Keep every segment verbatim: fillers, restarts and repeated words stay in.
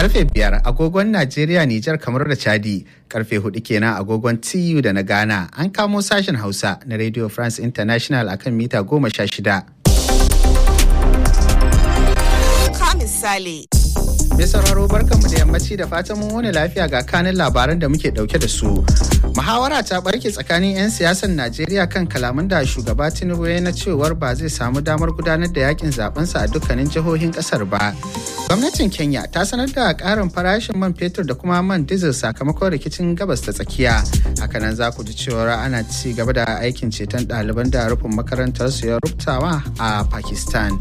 Karfe biyar agogon Najeriya, Nijar, kamar da Chadi. Karfe hudu kenan agogon T U da na Ghana. An kamo sashen Hausa na Radio France International akan mita goma sha shida. Ka misali. Mai sauraro barkanmu da yammaci da fatan mun wani lafiya ga kanin labaran da muke dauke da su. Muhawara ta barke tsakanin 'yan siyasar Najeriya kan kalaman da shugaba Tinubu ya na cewar ba zai samu damar gudanar da yakin zabensa a dukkanin jihohin kasar ba. Gwamnatin Kenya ta sanar da karin farashin man fetur da kuma man diesel sakamakon rikicin gabas ta tsakiya. Hakanan za ku ji cewar ana ci gaba da aikin ceton ɗaliban da rufin makarantarsu ya rubtawa a Pakistan.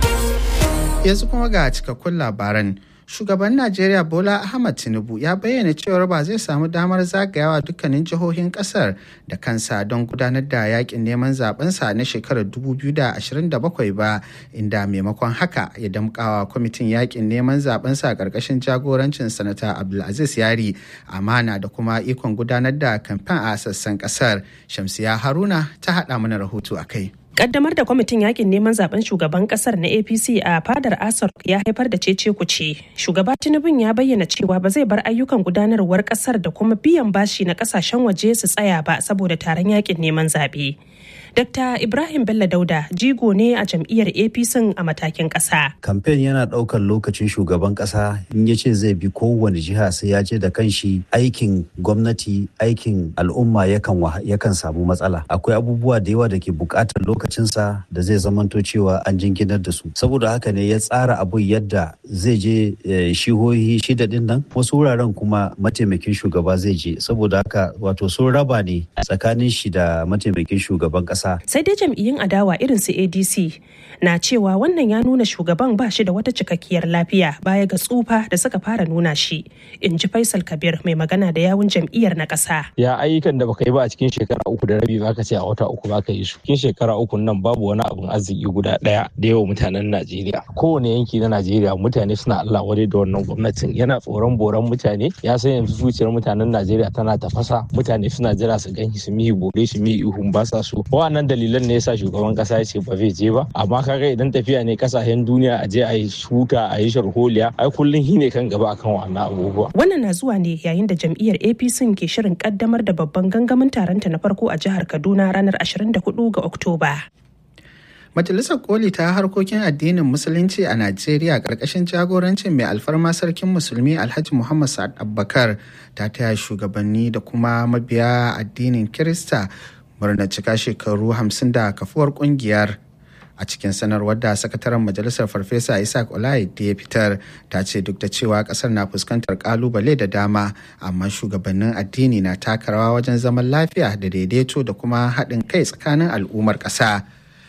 Yanzu kuma ga cikakkun labaran. Shugaban Najeriya Bola Ahmed Tinubu ya bayyana cewar ba zai samu damar zagayawa dukkanin jihohin kasar da kansa don gudanar da yakin neman zabensa na shekarar dubu biyu da ashirin da bakwai ba, inda maimakon haka ya damƙawa kwamitin yakin neman zabensa a ƙarƙashin jagorancin sanata Abdulaziz Yari amana da kuma ikon gudanar da kamfen a sassan kasar. Shamsiya Haruna ta haɗa mana rahoto a kai. Kaddamar da kwamitin yakin neman zaben shugaban kasar na A P C a fadar Asar ya haifar da cece kuce. Shugaba Tinubu ya bayyana cewa ba zai bar ayyukan gudanarwar kasar da kuma biyan bashi na kasashen waje su tsaya ba saboda taron yakin neman zabe. Dokta Ibrahim Bello Dauda jigo ne a jam'iyyar A P C a matakin ƙasa. Kamfen yana ɗaukar lokacin shugaban ƙasa, in ya ce zai bi kowane jiha sai ya ce da kanshi aikin gwamnati, aikin al'umma yakan yakan samu matsala. Akwai abubuwa da yawa da ke buƙatar lokacinsa da zai zamanto cewa an jinginar da su. Saboda haka ne ya tsara abu yadda zai je shihohi shida ɗin nan, wasu wuraren kuma mataimakin shugaba zai je. Saboda haka wato sun raba ne tsakanin shi da mataimakin shugaban ƙasa. Sai dai jam'iyyun adawa irin su A D C na cewa wannan ya nuna shugaban ba shi da wata cikakkiyar lafiya baya ga tsufa da suka fara nuna shi, in ji Faisal Kabir mai magana da yawun jam'iyyar na ƙasa. Ya ayyukan da baka yi ba a cikin shekara uku da rabi baka ce a wata uku baka yi su. Cikin shekara uku nan babu wani abun arziki guda ɗaya da yawa mutanen Najeriya. Kowane yanki na Najeriya mutane suna Allah wadai da wannan gwamnatin. Yana tsoron boran mutane, ya san yanzu zuciyar mutanen Najeriya tana tafasa. Mutane suna jira su ganshi su mihi bore su mihi ihun ba sa so. Wannan dalilan ne yasa shugaban kasa ya ce ba zai je ba, amma kaga idan tafiya ne kasashen duniya a je a yi shuta a yi sharholiya ai kullun shi ne kan gaba akan wannan abubuwa. Wannan na zuwa ne yayin da jam'iyyar A P C ke shirin kaddamar da babban gangamin taronta na farko a jihar Kaduna ranar ashirin da hudu ga Oktoba. Majalisar Koli ta harkokin addinin Musulunci a Najeriya ƙarƙashin jagorancin mai alfarma sarkin Musulmi Alhaji Muhammad Sa'ad Abubakar ta taya shugabanni da kuma mabiya addinin Kirista murnar cika shekaru hamsin da kafuwar kungiyar. A cikin sanarwar da sakataren majalisar Farfesa Isaac Olayide ya fitar, ta ce duk da cewa kasar na fuskantar kalubale da dama, amma shugabannin addini na taka rawa wajen zaman lafiya da daidaito da kuma haɗin kai tsakanin al'ummar ƙasa.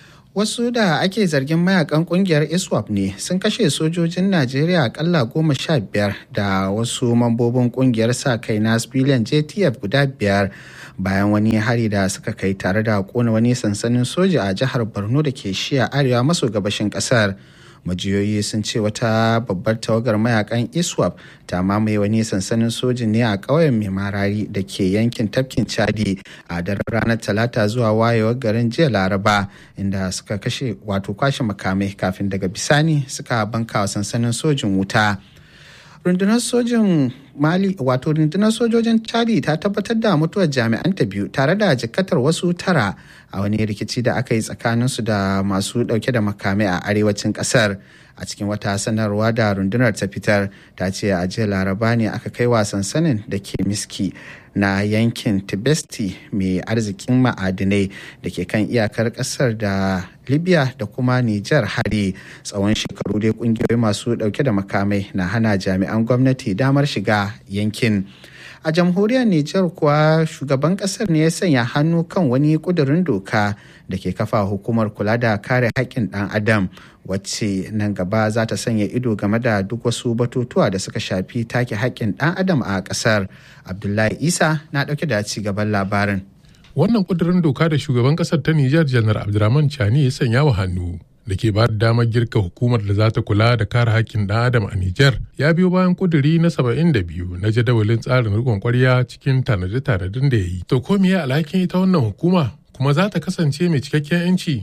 Wasu da ake zargin mayakan kungiyar I S W A P ne sun kashe sojojin Najeriya akalla goma sha biyar da wasu mambobin kungiyar sa kai na civilian J T F guda biyar bayan wani hari da suka kai tare da kona wani sansanin soja a jihar Borno da ke shiya arewa maso gabashin kasar. Majiyoyi sun ce wata babbar tawagar mayakan I S W A P ta mamaye wani sansanin sojin ne a ƙauyen mai marari da ke yankin tafkin Chadi a daren ranar Talata zuwa wayewar garin jiya Laraba, inda suka kashe wato kwashe makamai kafin daga bisani suka banka sansanin sojin wuta. Rundunar sojin Mali wato rundunar sojojin Chadi ta tabbatar da mutuwar jami'anta biyu tare da jikkatar wasu tara a wani rikici da aka yi tsakaninsu da masu dauke da makamai a arewacin kasar. A cikin wata sanarwa da rundunar ta fitar, ta ce a jiya Laraba ne aka kai wa sansanin da ke Miski na yankin Tibesti mai arzikin ma'adinai da ke kan iyakar kasar da Libya da kuma Nijar hari. Tsawon shekaru dai kungiyoyi masu dauke da makamai na hana jami'an gwamnati damar shiga yankin. A jamhuriyar Nijar kuwa shugaban kasar ne ya sanya hannu kan wani kudurin doka da ke kafa hukumar kula da kare haƙƙin ɗan adam, wacce nan gaba za ta sanya ido game da duk wasu batutuwa da suka shafi take haƙƙin ɗan adam a ƙasar. Abdullahi Isa na ɗauke da ci gaban labarin. Wannan kudurin doka da shugaban ƙasar ta Nijar Janar Abdurrahman Chani ya sanya wa hannu da ke ba da damar girka hukumar da za ta kula da kare haƙƙin ɗan adam a Nijar ya biyo bayan kuduri na saba'in da biyu na jadawalin tsarin riƙon ƙwarya cikin tanade-tanaden da ya yi. To ko me alhakin ita wannan hukuma kuma za ta kasance mai cikakken 'yanci?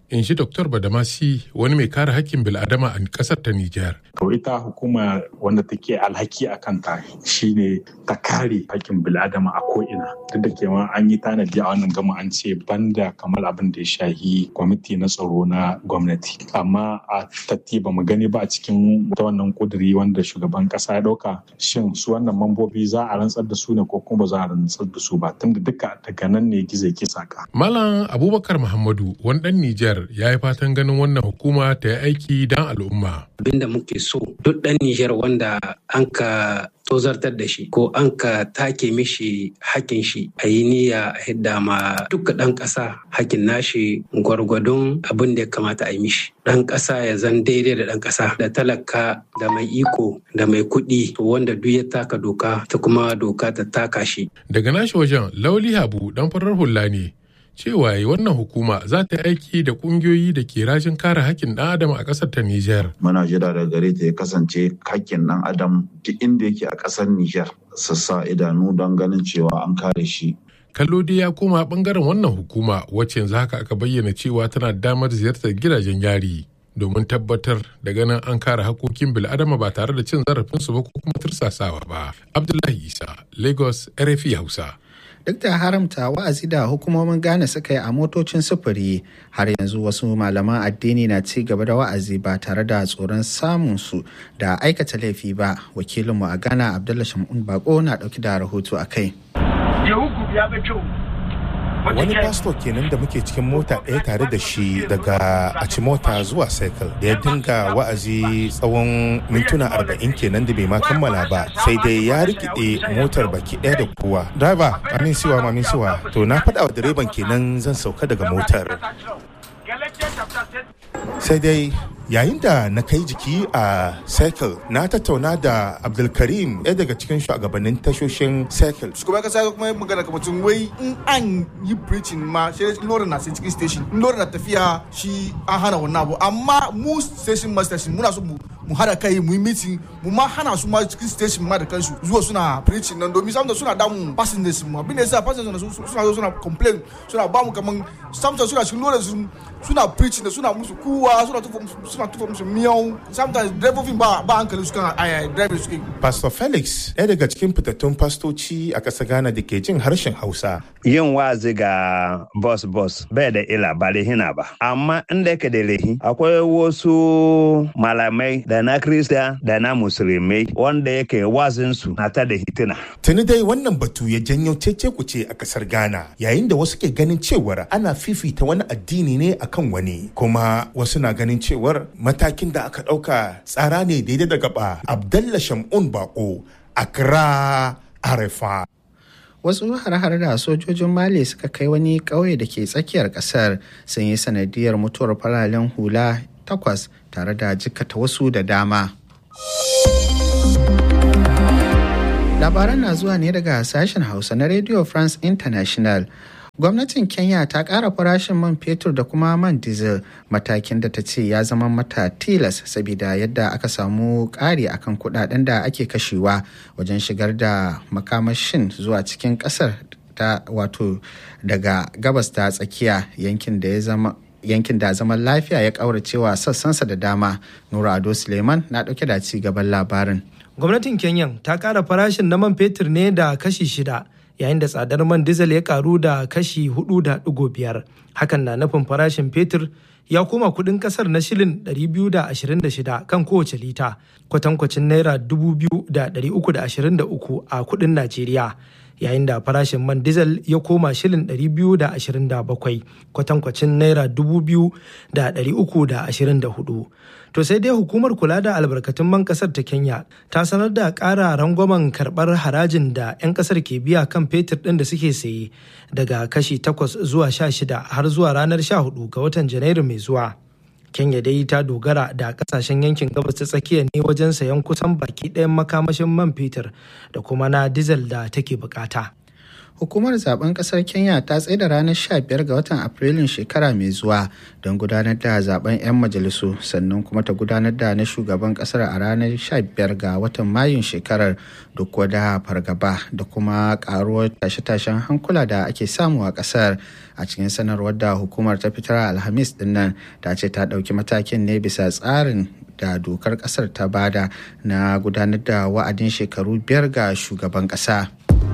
in shi Doktor Badamasi wani mai kare hakkin bil'adama a ƙasar ta Nijar. To ita hukuma wanda take alhaki a kanta shine ta kare hakkin bil'adama a ko'ina. Duk da kewa an yi tanadi a wannan gama an ce banda kamar abin da ya shahi kwamiti na tsaro na gwamnati. Amma a tatti ba mu gani ba a cikin ta wannan kuduri wanda shugaban kasa ya dauka shin su wannan mambobi za a rantsar da su ne ko kuma ba za a rantsar da su ba tunda duka daga nan ne gizo ke saka. Malam Abubakar Muhammadu wani dan Nijar ya yi fatan ganin wannan hukuma ta yi aiki don al'umma. Abinda muke so duk dan Nijar wanda an ka tozartar da shi ko an ka take mishi hakin shi a yi niyya a hidda ma duka ɗan ƙasa hakin nashi gwargwadon abin da ya kamata a yi mishi. Ɗan ƙasa ya zan daidai da ɗan ƙasa da talaka da mai iko da mai kuɗi wanda duk ya taka doka ta kuma doka ta taka shi. Daga nashi wajen Lauli Habu ɗan farar hula ne. Cewa wannan hukuma za ta yi aiki da kungiyoyi da ke rajin kare hakkin ɗan adam a ƙasar ta Nijar. Muna jira da gare ta ya kasance hakkin ɗan adam duk inda yake a ƙasar Nijar sassa idanu don ganin cewa an kare shi. Kallo dai ya koma ɓangaren wannan hukuma wacce yanzu haka aka bayyana cewa tana damar ziyartar gidajen yari domin tabbatar da ganin an kare hakokin bil'adama ba tare da cin zarafinsu ba ko kuma tursasawa ba. Abdullahi Isa, Lagos, R F I Hausa. Duk da haramta wa'azi da hukumomin Ghana suka yi a motocin sufuri, har yanzu wasu malaman addini na ci gaba da wa'azi ba tare da tsoron samun su da aikata laifi ba. Wakilinmu a Ghana Abdullahi Shamun Bako na ɗauki da rahoto a kai. Wani pastor kenan da muke cikin mota ɗaya tare da shi daga Achimota zuwa Circle da ya dinga wa'azi tsawon mintuna arba'in kenan da bai ma kammala ba sai dai ya rikide motar baki ɗaya da kowa. Driver, amin siwa mamin siwa. To na faɗa wa direban kenan zan sauka daga motar. Sai dai yayin da na kai jiki a Circle na tattauna da Abdulkarim ɗaya daga cikin shugabannin tashoshin Circle. Shugaban kasa kuma magana ka mutum wai in an yi preaching ma shi lori na sai cikin station in lori na tafiya shi an hana wannan abu amma mu station master muna so mu mu hada kai mu yi meeting mu ma hana su ma cikin station ma da kansu zuwa suna preaching nan domin samun suna damun passengers mu abin da yasa passengers suna suna suna complain suna ba mu kaman sometimes suna cikin lori suna preaching da suna musu kuwa suna tufa suna tufa musu miyau sometimes driver ba ba hankali su kan ai driver su. Pastor Felix ɗaya daga cikin fitattun pastoci a ƙasar Ghana da ke jin harshen Hausa. Yin wazi ga boss boss bai da ila ba da hina ba amma inda yake da lehi akwai wasu malamai da na Kirista da na Musulmai wanda yake wazinsu na ta da hitina. Tuni dai wannan batu ya janyo cece kuce a kasar Ghana yayin da wasu ke ganin cewar ana fifita wani addini ne akan wani kuma wasu na ganin cewar matakin da aka ɗauka tsara ne daidai da gaba. Abdallah Shamun Bako, Accra, R F I. Wasu har-har da sojojin Mali suka kai wani ƙauye da ke tsakiyar ƙasar sun yi sanadiyar mutuwar fararen hula takwas tare da jikkata wasu da dama. Labaran na zuwa ne daga sashen Hausa na Radio France International. Gwamnatin Kenya ta ƙara farashin man fetur da kuma man diesel, matakin da ta ce ya zama mata tilas saboda yadda aka samu ƙari akan kuɗaɗen da ake kashewa wajen shigar da makamashin zuwa cikin ƙasar ta wato daga gabas ta tsakiya yankin da ya zama yankin da zaman lafiya ya kauracewa sassansa da dama. Nura Ado Suleiman na dauke da ci gaban labarin. Gwamnatin Kenya ta kara farashin na man fetur ne da kashi shida yayin da tsadar man diesel ya karu da kashi hudu da digo biyar. Hakan na nufin farashin fetur ya koma kudin kasar na shilin ɗari biyu da ashirin da shida kan kowace lita, kwatankwacin naira dubu biyu da ɗari uku da ashirin da uku a kudin Najeriya. Yayin da farashin man diesel ya koma shilin ɗari biyu da ashirin da bakwai kwatankwacin naira dubu biyu da ɗari uku da ashirin da hudu. To sai dai hukumar kula da albarkatun man kasar ta Kenya ta sanar da ƙara rangwamen karɓar harajin da 'yan kasar ke biya kan fetur ɗin da suke saye daga kashi takwas zuwa sha shida har zuwa ranar sha hudu ga watan Janairu mai zuwa. Kenya dai ta dogara da kasashen yankin gabas ta tsakiya ne wajen sayan kusan baki ɗayan makamashin man fetur da kuma na diesel da take bukata. hukumar zaben kasar Kenya ta tsaida ranar sha biyar ga watan Afrilun shekara mai zuwa don gudanar da zaben 'yan majalisu, sannan kuma ta gudanar da na shugaban kasar a ranar sha biyar ga watan Mayun shekarar, duk da fargaba da kuma karuwar tashe-tashen hankula da ake samu a kasar. A cikin sanarwar da hukumar ta fitar Alhamis dinnan, ta ce ta ɗauki matakin ne bisa tsarin da dokar kasar ta bada na gudanar da wa'adin shekaru biyar ga shugaban kasa.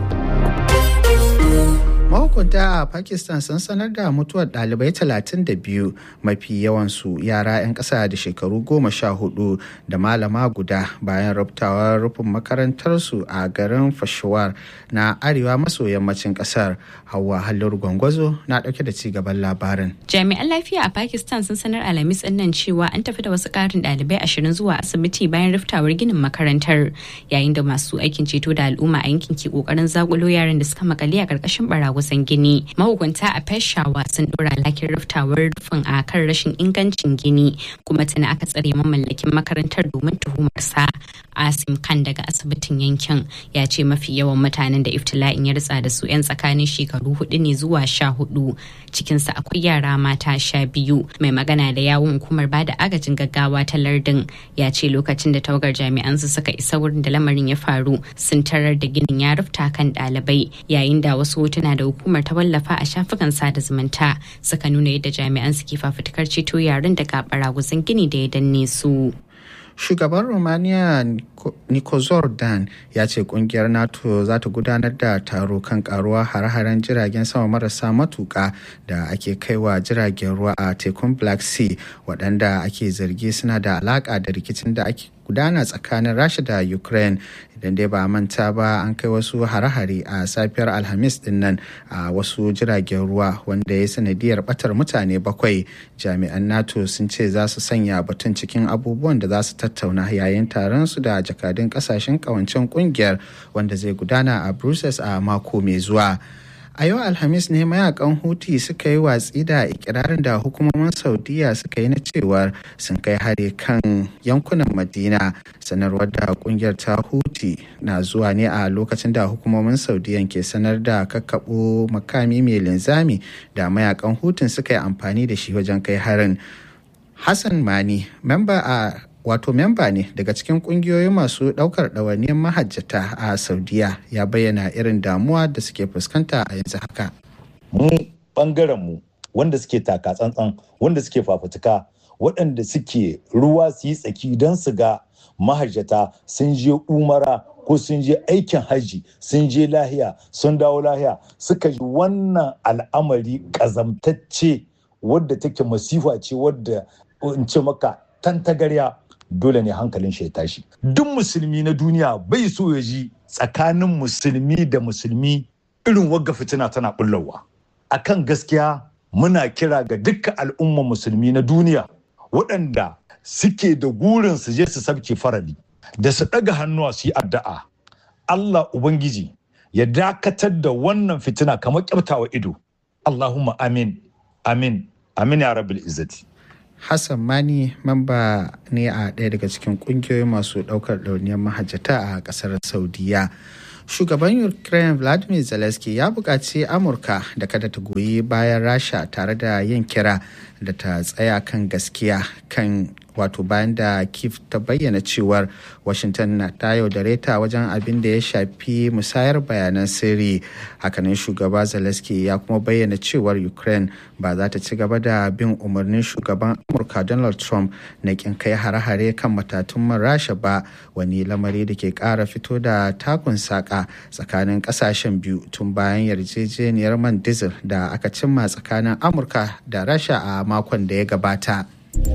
Mahukunta a Pakistan sun sanar da mutuwar ɗalibai talatin da biyu, mafi yawansu yara 'yan ƙasa da shekaru goma sha hudu, da malama guda bayan rubtawar rufin makarantarsu a garin Peshawar na arewa maso yammacin ƙasar. Hauwa Halliru Gwangwazo na ɗauke da cigaban labarin. Jami'an lafiya a Pakistan sun sanar Alhamis ɗin nan cewa an tafi da wasu ƙarin ɗalibai ashirin zuwa asibiti bayan riftawar ginin makarantar, yayin da masu aikin ceto da al'umma a yankin ke ƙoƙarin zakulo yaran da suka makale a ƙarƙashin barawo kusan gini. Mahukunta a Peshawar sun dora alhakin riftawar rufin a kan rashin ingancin gini, kuma tana aka tsare mamallakin makarantar domin tuhumarsa. Asim Khan daga asibitin yankin ya ce mafi yawan mutanen da iftila'in ya ritsa da su 'yan tsakanin shekaru hudu ne zuwa sha hudu, cikinsa akwai yara mata sha biyu. Mai magana da yawun hukumar bada agajin gaggawa ta lardin ya ce lokacin da tawagar jami'an su suka isa wurin da lamarin ya faru, sun tarar da ginin ya rufta kan ɗalibai, yayin da wasu hotuna da hukumar ta wallafa a shafukan sada zumunta suka nuna yadda jami'an suke fafutukar ceto yaran daga baraguzan gini da ya danne su. Shugaban Romania Nicozor Dan ya ce kungiyar NATO za ta gudanar da taro kan karuwa hare-haren jiragen sama marasa matuka da ake kaiwa jiragen ruwa a tekun Black Sea, waɗanda ake zargi suna da alaka da rikicin da ake gudana tsakanin Rasha da Ukraine. Idan dai ba manta ba, an kai wasu hare-hare a safiyar Alhamis din nan a wasu jiragen ruwa wanda ya sanadiyar batar mutane bakwai. Jami'an NATO sun ce za su sanya batun cikin abubuwan da za su tattauna yayin taron su da jakadun kasashen kawancen kungiyar wanda zai gudana a Brussels a mako mai zuwa. A yau Alhamis ne mayakan Houthi suka yi watsi da ikirarin da hukumomin Saudiya suka yi na cewar sun kai hari kan yankunan Madina. Sanarwar da kungiyar ta Houthi na zuwa ne a lokacin da hukumomin Saudiyan ke sanar da kakkaɓo makami mai linzami da mayakan Houthi suka yi amfani da shi wajen kai harin. Hassan Mani, memba a wato memba ne daga cikin kungiyoyi masu daukar ɗawainiyar mahajjata a Saudiya, ya bayyana irin damuwa da suke fuskanta a yanzu haka. Mu bangaren mu wanda suke taka tsantsan, wanda suke fafutuka, waɗanda suke ruwa su yi tsaki don su ga mahajjata sun je umara ko sun je aikin haji, sun je lahiya, sun dawo lahiya, suka ji wannan al'amari ƙazamtacce wadda take masifa ce, wadda in ce maka tantagarya, dole ne hankalin shi ya tashi. Duk musulmi na duniya bai so ya ji tsakanin musulmi da musulmi irin wagga fitina tana bullowa. Akan gaskiya muna kira ga dukkan al'umman musulmi na duniya waɗanda suke da gurin su je su sabke farali da su ɗaga hannuwa su yi addu'a. Allah Ubangiji ya dakatar da wannan fitina kamar kyaftawa ido. Allahumma amin, amin, amin ya rabbil izzati. Hassan Mani mamba ne a ɗaya daga cikin ƙungiyoyi masu ɗaukar ɗauniyar mahajjata a ƙasar Saudiya. Shugaban Ukraine Vladimir Zelensky ya buƙaci Amurka da kada ta goyi bayan Rasha tare da yin kira da ta tsaya kan gaskiya kan wato bayan da Kyiv ta bayyana cewar Washington na ta yaudare ta wajen abin da ya shafi musayar bayanan sirri. Hakanan shugaba Zelensky ya kuma bayyana cewar Ukraine ba za ta ci gaba da bin umarnin shugaban Amurka Donald Trump na kin kai hare-hare kan matatun man Rasha ba, wani lamari da ke ƙara fito da takun saƙa tsakanin ƙasashen biyu tun bayan yarjejeniyar man diesel da aka cimma tsakanin Amurka da Rasha a makon da ya gabata.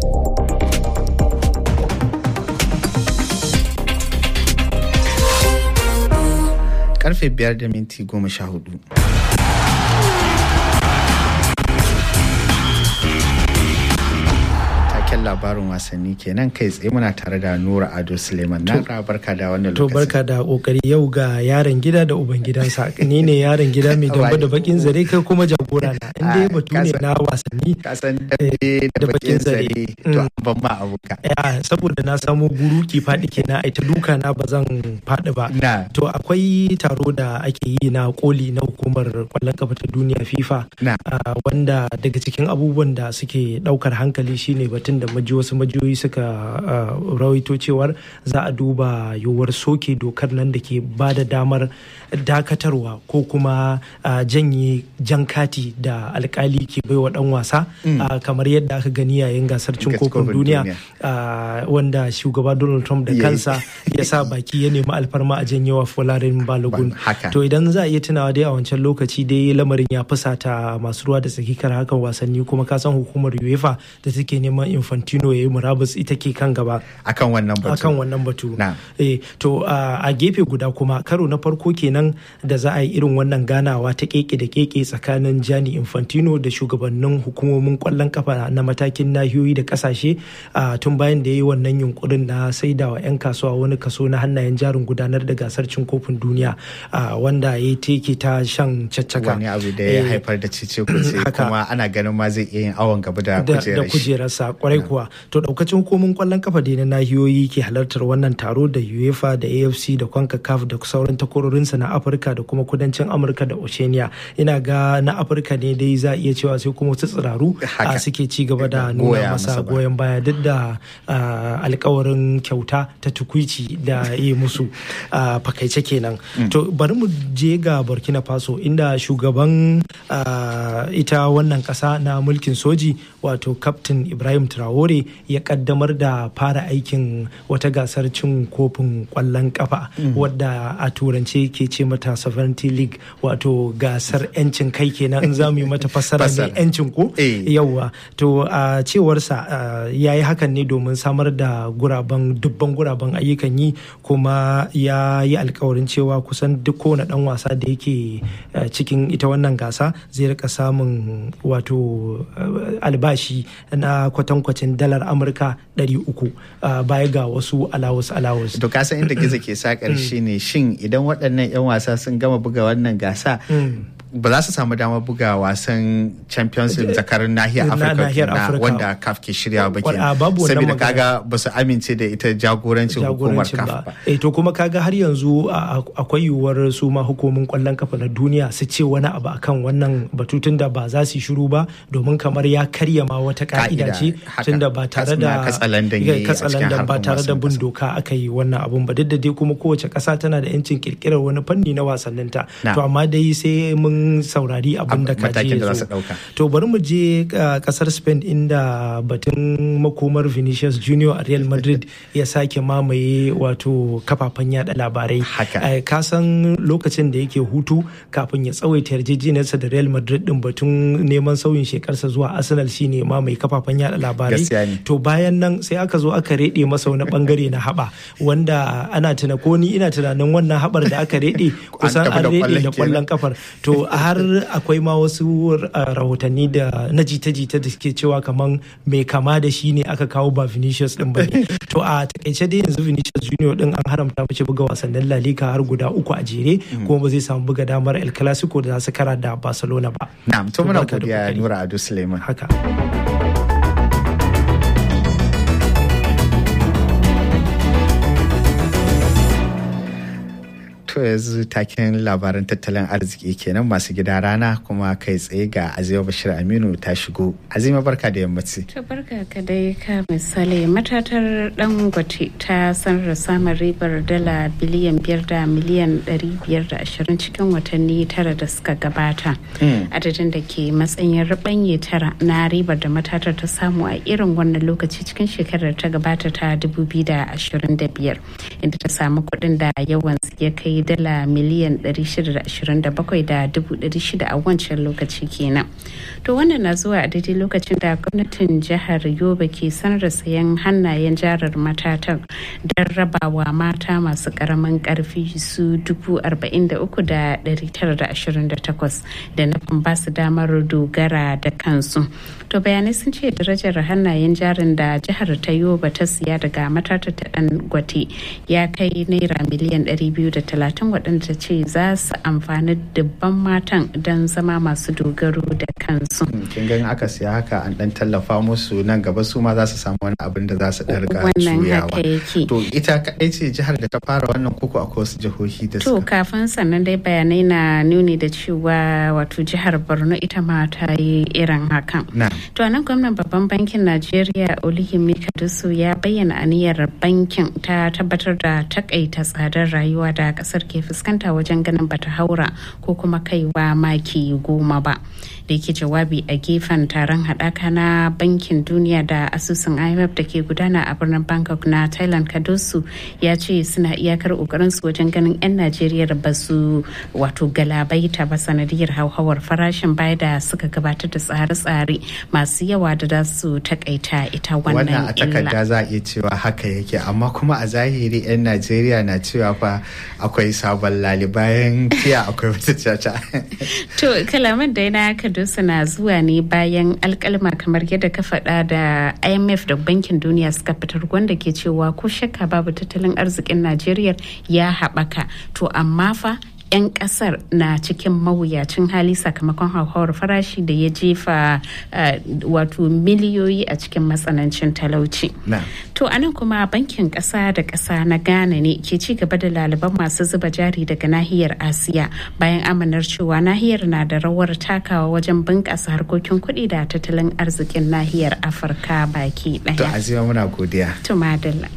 Karfe biyar da minti goma sha hudu. Taken labarin wasanni kenan kai tsaye muna tare da Nura Ado Suleiman. Na barka da wannan To lokacin. barka da kokari yau ga yaron gida da uban gidansa. Ni ne yaron gida mai damba da bakin zare kai kuma jagora na. Inda batu ne na wasanni. Ka san dambe da bakin zare to ban ma abuka. Ya saboda na samu guruki faɗi kenan ai ta duka na ba zan faɗi ba. To akwai taro da ake yi na koli na hukumar kwallon kafa ta duniya FIFA wanda daga cikin abubuwan da suke daukar hankali shine batun da maji wasu majiyoyi suka rawaito cewar za a duba yiwuwar soke dokar nan da ke ba da damar dakatarwa ko kuma janye jan kati da alkali ke baiwa dan wasa kamar yadda aka gani yayin gasar cin kofin duniya wanda shugaba Donald Trump da kansa ya sa baki ya nemi alfarma a janyewa Folarin Balogun. To idan za a iya tunawa dai a wancan lokaci dai lamarin ya fusata masu ruwa da tsakikar hakan wasanni kuma ka san hukumar UEFA da take neman Infantino ya yi murabus ita ke kan gaba akan wannan batu. Akan wannan batu. Eh to a gefe guda kuma karo na farko kenan da za a yi irin wannan ganawa ta keke da keke tsakanin Gianni Infantino da shugabannin hukumomin kwallon kafa na matakin nahiyoyi da kasashe tun bayan da ya yi wannan yunkurin na saidawa 'yan kasuwa wani kaso na hannayen jarin gudanar da gasar cin kofin duniya wanda ya teke ta shan caccaka. Wani abu da ya haifar da cece kuce kuma ana ganin ma zai iya yin awon gaba da kujerarsa kwarai kuwa. To daukacin hukumomin kwallon kafa da na nahiyoyi ke halartar wannan taro da UEFA da A F C da CONCACAF da sauran takwarorinsa na Afirka da kuma kudancin Amurka da Oceania. Ina ga na Afirka ne dai za a iya cewa sai kuma wasu tsiraru suke ci gaba da nuna masa goyon baya duk da alkawarin kyauta ta tukuici da yi musu fakaice kenan. To bari mu je ga Burkina Faso inda shugaban ita wannan kasa na mulkin soji wato Captain Ibrahim Traore ya kaddamar da fara aikin wata gasar cin kofin kwallon kafa wadda a turance ke ce mata Sovereignty League wato gasar 'yancin kai kenan in za mu yi mata fassara ne 'yancin ko yauwa. To a cewarsa ya yi hakan ne domin samar da guraben dubban guraben ayyukan yi kuma ya yi alkawarin cewa kusan duk kowane dan wasa da yake cikin ita wannan gasa zai rika samun wato albashi na kwatankwacin dalar Amurka ɗari uku baya ga wasu alawus alawus. To kasan inda gizo ke sakar shi ne shin idan waɗannan 'yan wasa sun gama buga wannan gasa ba za su samu damar buga wasan Champions League zakarin nahiyar Afirka wanda C A F ke shirya ba kenan saboda kaga ba su amince da ita jagorancin hukumar C A F ba. Eh to kuma kaga har yanzu akwai yiwuwar su ma hukumomin kwallon kafa na duniya su ce wani abu akan wannan batutun da ba za su shiru ba domin kamar ya karya ma wata ka'ida ce tunda ba tare da katsalandan ba tare da bin doka aka yi wannan abun ba duk da dai kuma kowace ƙasa tana da 'yancin kirkirar wani fanni na wasanninta. To amma dai sai mun saurari abin da kaji ya zo. To bari mu je kasar Spain inda batun makomar Vinicius Junior a Real Madrid ya sake mamaye wato kafafen yada labarai. Ka san lokacin da yake hutu kafin ya tsawaita yarjejeniyarsa da Real Madrid din batun neman sauyin shekarsa zuwa Arsenal shine mamaye kafafen yada labarai. To bayan nan sai aka zo aka rede masa wani bangare na haba wanda ana tuna ko ni ina tunanin wannan habar da aka rede kusan an rede da kwallon kafar. To har akwai ma wasu rahotanni da na jita-jita da suke cewa kaman mai kama da shi ne aka kawo ba Vinicius din bane. To a takaice dai yanzu Vinicius Junior din an haramta mace buga wasannin La Liga har guda uku a jere kuma ba zai samu buga damar El Clasico da za su kara da Barcelona ba. Na'am to muna godiya Nura Ado Suleiman. Haka. To yanzu taken labaran tattalin arziki kenan masu gida rana kuma kai tsaye ga Azima Bashir Aminu ta shigo. Azima barka da yammaci. To barka ka dai ka misali matatar Dangote ta sanar da samun ribar dala biliyan biyar da miliyan ɗari biyar da ashirin cikin watanni tara da suka gabata. Adadin da ke matsayin ribanye tara na ribar da matatar ta samu a irin wannan lokaci cikin shekarar ta gabata ta dubu biyu da ashirin da biyar inda ta samu kuɗin da yawan ya kai dala miliyan ɗari shida da ashirin da bakwai da dubu ɗari shida a wancan lokaci kenan. To wannan na zuwa a daidai lokacin da gwamnatin jihar Yobe ke sanar da sayan hannayen jarar matatan don rabawa mata masu karamin karfi su dubu arba'in da uku da ɗari tara da ashirin da takwas da nufin ba su damar dogara da kansu. To bayanai sun ce darajar hannayen jarin da jihar ta Yobe ta siya daga matata ta Dangote ya kai naira miliyan ɗari biyu da talatin waɗanda ce za su amfani dubban matan don zama masu dogaro da kansu. Kin gan aka siya haka an dan tallafa musu nan gaba su ma za su samu wani abin da za su ɗarga juyawa. To ita kaɗai ce jihar da ta fara wannan koko akwai wasu jihohi da suka. To kafin sannan dai bayanai na nuni da cewa wato jihar Borno ita ma ta yi irin hakan. To anan gwamnan babban bankin Najeriya Oluyemi Kadusu ya bayyana aniyar bankin ta tabbatar da takaita tsadar rayuwa da kasar ke fuskanta wajen ganin bata haura ko kuma kaiwa maki goma ba. Da yake jawabi a gefen taron haɗaka na bankin duniya da asusun I M F da ke gudana a birnin Bangkok na Thailand, Kadusu ya ce suna iyakar kokarin su wajen ganin 'yan Najeriya ba su wato galabaita ba sanadiyar hauhawar farashin baya da suka gabatar da tsare-tsare masu yawa da za su takaita ita wannan illa. Wannan a takarda za a iya cewa haka yake, amma kuma a zahiri 'yan Najeriya na cewa fa akwai sabon lali bayan tiya akwai wata caca. To kalaman da yana Kadusu na zuwa ne bayan alkalma kamar yadda ka faɗa da I M F da bankin duniya suka fitar wanda ke cewa ko shakka babu tattalin arzikin Najeriya ya haɓaka. To amma fa 'yan kasar na cikin mawuyacin hali sakamakon hauhawar farashi da ya jefa wato miliyoyi a cikin matsanancin talauci. To anan kuma bankin kasa da kasa na Ghana ne ke ci gaba da laliban masu zuba jari daga nahiyar Asiya bayan amanar cewa nahiyar na da rawar takawa wajen bunƙasa harkokin kuɗi da tattalin arzikin nahiyar Afirka baki ɗaya. To Azima muna godiya. To madalla.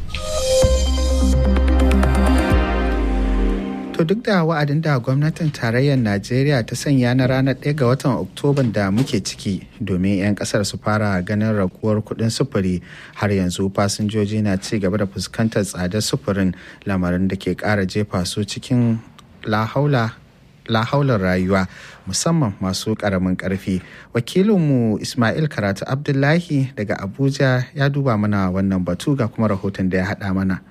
To duk da wa'adin da gwamnatin tarayyar Najeriya ta sanya na ranar ɗaya ga watan Oktoban da muke ciki domin 'yan ƙasar su fara ganin raguwar kuɗin sufuri, har yanzu fasinjoji na ci gaba da fuskantar tsadar sufurin, lamarin da ke ƙara jefa su cikin lahaula lahaular rayuwa musamman masu ƙaramin ƙarfi. Wakilinmu Ismail Karatu Abdullahi daga Abuja ya duba mana wannan batu ga kuma rahoton da ya haɗa mana.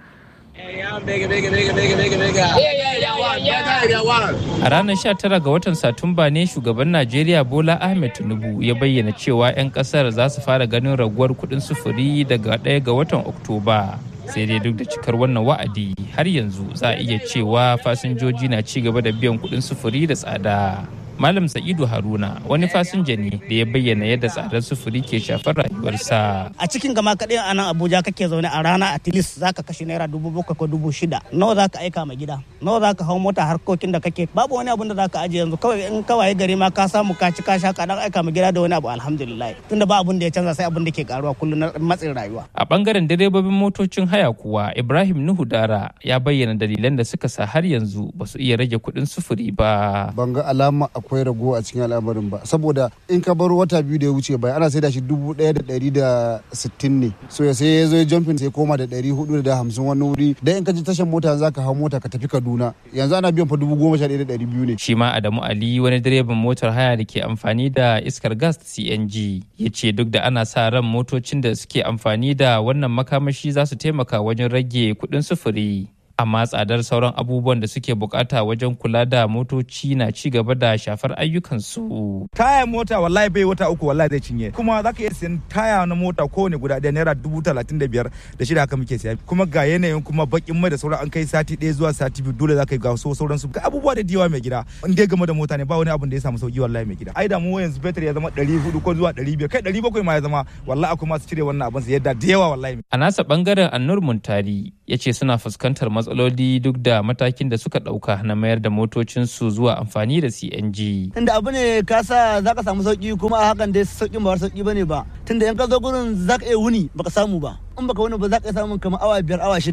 A ranar sha tara ga watan Satumba ne shugaban Najeriya Bola Ahmed Tinubu ya bayyana cewa 'yan kasar za su fara ganin raguwar kuɗin sufuri daga ɗaya ga watan Oktoba. Sai dai duk da cikar wannan wa'adi har yanzu za a iya cewa fasinjoji na ci gaba da biyan kuɗin sufuri da tsada. Malam Sa'idu Haruna wani fasinja ne da ya bayyana yadda tsadar sufuri ke shafar rayuwarsa. A cikin gama kaɗai a nan Abuja kake zaune a rana at least za ka kashe naira dubu bakwai ko dubu shida. Nawa za ka aika ma gida? Nawa za ka hau mota harkokin da kake? Babu wani abun da za ka ajiye yanzu, kawai in kawai gari ma ka samu ka ci ka sha ka dan aika ma gida da wani abu alhamdulillah. Tunda ba abun da ya canza sai abun da ke karuwa kullum na matsin rayuwa. A bangaren direbobin motocin haya kuwa Ibrahim Nuhu Dara ya bayyana dalilan da suka sa har yanzu ba su iya rage kuɗin sufuri ba. Ban ga alama akwai rago a cikin al'amarin ba, saboda in ka bar wata biyu da ya wuce bai ana sai da shi dubu ɗaya da ɗari da sittin ne, so ya sai ya zo ya jumping sai koma da ɗari hudu da hamsin wani wuri, dan in ka ji tashan mota za ka hau mota ka tafi Kaduna yanzu ana biyan fa dubu goma sha ɗaya da ɗari biyu ne. Shi ma Adamu Ali wani direban motar haya da ke amfani da iskar gas C N G ya ce duk da ana sa ran motocin da suke amfani da wannan makamashi za su taimaka wajen rage kuɗin sufuri, amma tsadar sauran abubuwan da suke bukata wajen kula da motoci na ci gaba da shafar ayyukansu. Taya mota wallahi bai wata uku wallahi zai cinye, kuma za ka iya siyan taya na mota kowane guda ɗaya naira dubu talatin da biyar da shida haka muke siya, kuma ga yanayin kuma bakin mai da sauran an kai sati ɗaya zuwa sati biyu dole za ka yi ga so sauransu ga abubuwa da diwa mai gida. In dai game da mota ne ba wani abun da ya samu sauki wallahi mai gida. Ai da mu yanzu fetur ya zama ɗari hudu ko zuwa ɗari biyar kai ɗari bakwai ma ya zama, wallahi akwai masu cire wannan abun su yadda da yawa wallahi. A nasa bangaren Annur Muntari ya ce suna fuskantar matsaloli duk da matakin da suka dauka na mayar da motocinsu zuwa amfani da C N G. Tunda abu ne ka sa za ka samu sauki, kuma a hakan dai sauƙin ba sauki bane ba, tunda in ka zo gurin za ka iya wuni baka samu ba, in baka wuni ba za ka iya samun kamar awa biyar awa shidda.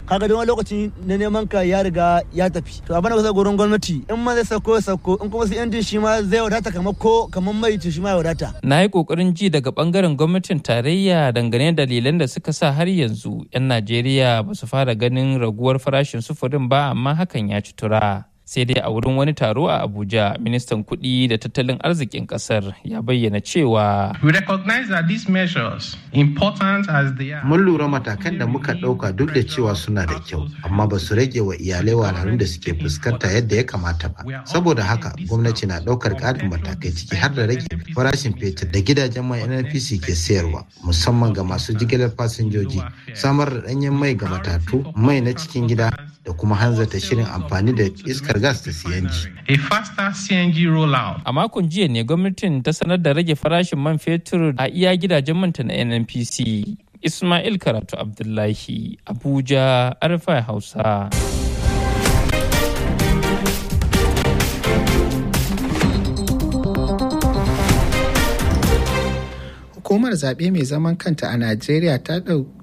kaga don wani lokaci na neman ka ya riga ya tafi to abin da ka gurin gwamnati in ma zai sako sako in kuma sai injin shi ma zai wadata kamar ko kamar mai shi ma ya wadata. Na yi kokarin ji daga bangaren gwamnatin tarayya dangane da dalilan da suka sa har yanzu 'yan Najeriya ba su fara ganin raguwar farashin sufurin ba, amma hakan ya ci tura. Sai dai a wurin wani taro a Abuja, ministan kuɗi da tattalin arzikin ƙasar ya bayyana cewa We recognize that these measures, important as they are, mun lura matakan da muka ɗauka duk da cewa suna da kyau, amma ba su rage wa iyalai wahalhalun da suke fuskanta yadda ya kamata ba. Saboda haka gwamnati na ɗaukar ƙarin matakai ciki har da rage farashin fetur da gidajen mai N N P C ke sayarwa, musamman ga masu jigilar fasinjoji, samar da ɗanyen mai ga matatu, mai na cikin gida da kuma hanzarta shirin amfani da iskar gas da C N G. A faster C N G rollout. A makon jiya ne gwamnatin ta sanar da rage farashin man fetur a iya gidajen manta na N N P C. Ismail Karatu Abdullahi, Abuja, R F I Hausa. Hukumar zaɓe mai zaman kanta a Najeriya ta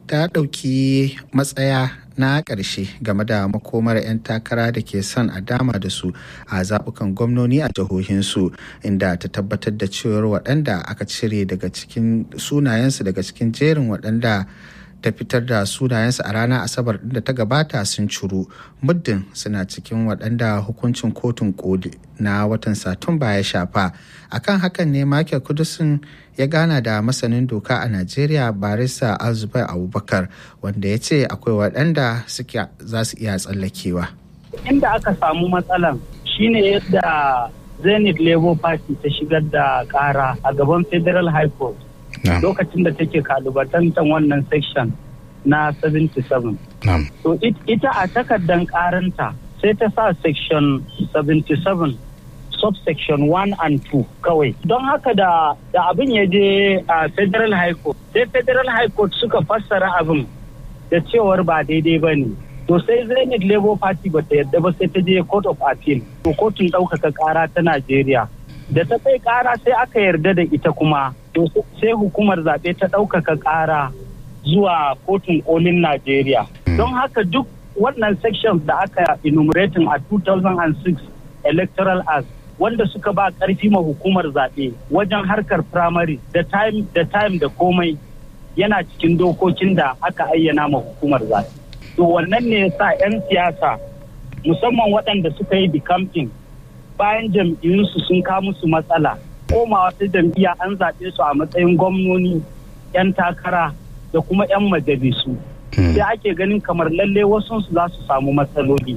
ɗauki matsaya na ƙarshe game da makomar 'yan takara da ke son a dama da su a zaɓukan gwamnoni a jihohinsu, inda ta tabbatar da cewar waɗanda aka cire daga cikin sunayensu daga cikin jerin waɗanda ta fitar da sunayensu a ranar asabar da ta gabata sun ciru, muddin suna cikin waɗanda hukuncin kotun koli na watan satumba ya shafa. Akan hakan ne Michael Kudusin ya gana da masanin doka a Najeriya barista Azubai Abubakar, wanda ya ce akwai waɗanda suke za su iya tsallakewa. Inda aka samu matsalan shine yadda Zenith Labour Party ta shigar da ƙara a gaban Federal High Court lokacin da take kalubatantan wannan section na seventy-seven. To ita a takardar ƙaranta sai ta sa section seventy-seven subsection one and two kawai. Don haka da da abin ya je a Federal High Court, sai Federal High Court suka fassara abin da cewar ba daidai ba ne. To sai Zenith Labour Party ba ta yadda ba, sai ta je Court of Appeal, to kotun ɗaukaka ƙara ta Najeriya. Da ta kai ƙara sai aka yarda da ita kuma, to sai hukumar zaɓe ta ɗaukaka ƙara zuwa kotun kolin Najeriya. Don haka duk wannan sections da aka enumerating a two thousand six Electoral Act wanda suka ba ƙarfi ma hukumar zaɓe wajen harkar primary da time da time da komai yana cikin dokokin da aka ayyana ma hukumar zaɓe. To wannan ne yasa 'yan siyasa musamman waɗanda suka yi decamping bayan jam'iyyunsu sun kawo musu matsala, komawa ta jam'iyya an zaɓe su a matsayin gwamnoni, 'yan takara da kuma 'yan majalisu. Sai ake ganin kamar lalle wasu su za su samu matsaloli.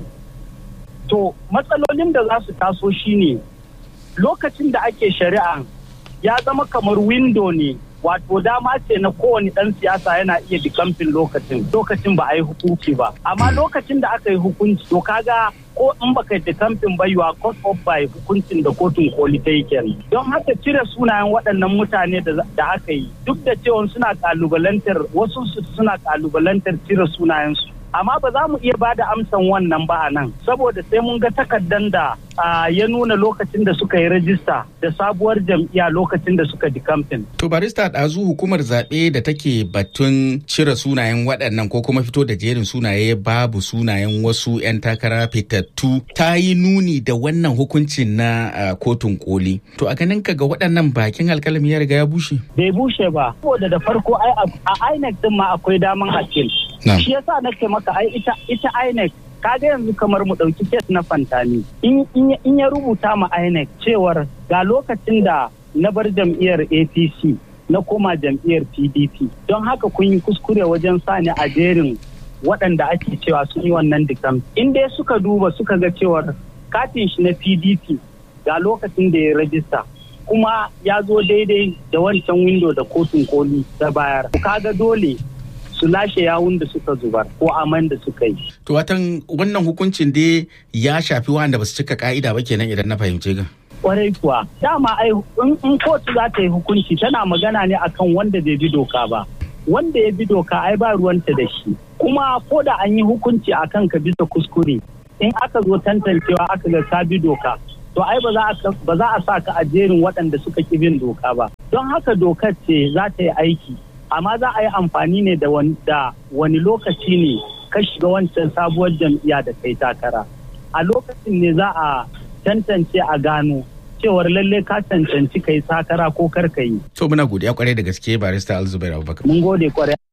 To matsalolin da za su taso shine lokacin da ake shari'a ya zama kamar window ne, wato dama ce na kowane ɗan siyasa yana iya dikamfin lokacin lokacin ba a yi hukunci ba, amma lokacin da aka yi hukunci to kaga ko in baka yi dikamfin ba yiwa court of by hukuncin da kotun koli ta yi kenan. Don haka cire sunayen waɗannan mutane da aka yi duk da cewa suna kalubalantar wasu suna kalubalantar cire sunayensu, amma ba za mu iya ba da amsan wannan ba a nan saboda sai mun ga takardan da ya nuna lokacin da suka yi rajista da sabuwar jam'iyya lokacin da suka di kamfen. To barista ɗazu hukumar zaɓe da take batun cire sunayen waɗannan ko kuma fito da jerin sunaye babu sunayen wasu 'yan takara fitattu ta yi nuni da wannan hukuncin na kotun koli. To a ganin ka ga waɗannan bakin alkalami ya riga ya bushe? Bai bushe ba, saboda da farko a I N E C din ma akwai daman appeal. Shi yasa nake maka ai ita ita I N E C kaga yanzu kamar mu ɗauki kes na Fantami in ya rubuta ma I N E C cewar ga lokacin da na bar jam'iyyar A P C na koma jam'iyyar P D P, don haka kun yi kuskure wajen sani a jerin waɗanda ake cewa sun yi wannan dikam. In dai suka duba suka ga cewar katin shi na P D P ga lokacin da ya rajista kuma ya zo daidai da wancan windo da kotun koli ta bayar, kaga dole su lashe yawun da suka zubar ko aman da suka yi. To watan wannan hukuncin dai ya shafi wanda ba su cika ka'ida ba kenan idan na fahimce ga. Kwarai kuwa, dama ai in kotu za ta yi hukunci tana magana ne akan wanda bai bi doka ba. Wanda ya bi doka ai ba ruwanta da shi. Kuma ko da an yi hukunci akan ka bisa kuskure, in aka zo tantancewa aka ga ka bi doka, to ai ba za a sa ka a jerin waɗanda suka ki bin doka ba. Don haka dokar ce za ta yi aiki. Amma za a yi amfani ne da wani lokaci ne ka shiga wancan sabuwar jam'iyya da kai takara a lokacin ne za a tantance a gano cewar lalle ka cancanci kai takara ko kar ka yi. To muna godiya kwarai da gaske barista Alzubair Abubakar. Mun gode kwarai.